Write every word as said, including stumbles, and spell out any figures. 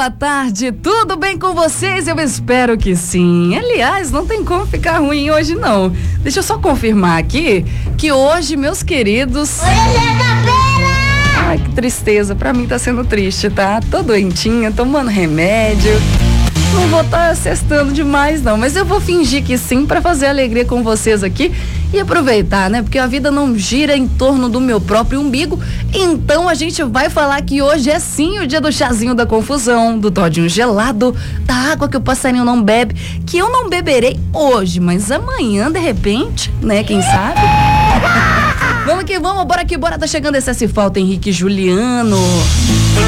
boa tarde, tudo bem com vocês? Eu espero que sim. Aliás, não tem como ficar ruim hoje não. Deixa eu só confirmar aqui que hoje, meus queridos... Hoje é sexta-feira! Ai, que tristeza, pra mim tá sendo triste, tá? Tô doentinha, tomando remédio. Não vou estar sextando demais não, mas eu vou fingir que sim pra fazer alegria com vocês aqui e aproveitar, né? Porque a vida não gira em torno do meu próprio umbigo, então a gente vai falar que hoje é sim o dia do chazinho da confusão, do todinho gelado, da água que o passarinho não bebe, que eu não beberei hoje, mas amanhã de repente, né? Quem sabe? Vamos que vamos, bora que bora, tá chegando esse S Falta, Henrique Juliano.